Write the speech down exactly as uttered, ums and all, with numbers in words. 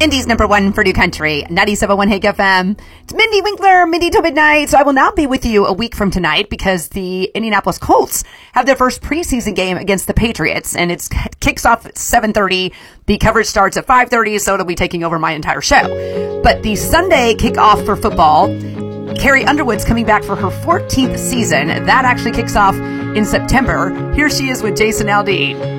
Indy's number one for New Country, ninety-seven point one Hake F M. It's Mindy Winkler, Mindy till midnight. So I will not be with you a week from tonight because the Indianapolis Colts have their first preseason game against the Patriots, and it kicks off at seven thirty. The coverage starts at five thirty, so it'll be taking over my entire show. But the Sunday kickoff for football, Carrie Underwood's coming back for her fourteenth season. That actually kicks off in September. Here she is with Jason Aldean.